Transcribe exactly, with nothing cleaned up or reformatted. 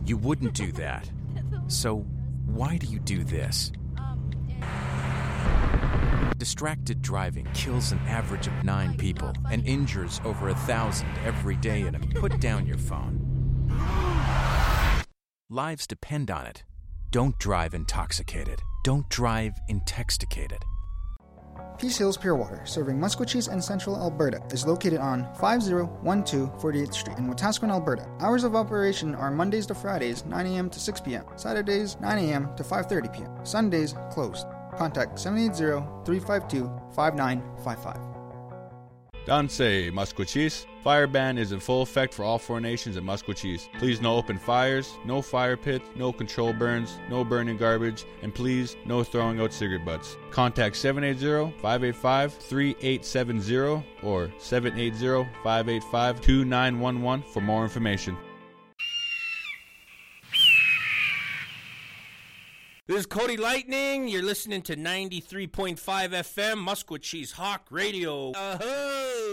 You wouldn't do that. So why do you do this? Distracted driving kills an average of nine people and injures over a thousand every day in a put down your phone. Lives depend on it. Don't drive intoxicated. Don't drive intoxicated. Peace Hills Pure Water, serving Musqueam and Central Alberta, is located on five oh one two forty-eighth Street in Wetaskiwin, Alberta. Hours of operation are Mondays to Fridays, nine a.m. to six p.m., Saturdays, nine a.m. to five thirty p.m., Sundays, closed. Contact seven eight zero, three five two, five nine five five. Dansei, Musqueam. Fire ban is in full effect for all four nations in Musqueam. Please no open fires, no fire pits, no control burns, no burning garbage, and please no throwing out cigarette butts. Contact seven eight zero, five eight five, three eight seven zero or seven eight zero, five eight five, two nine one one for more information. This is Cody Lightning. You're listening to ninety-three point five F M, Musqueam Hawk Radio. Uh-huh.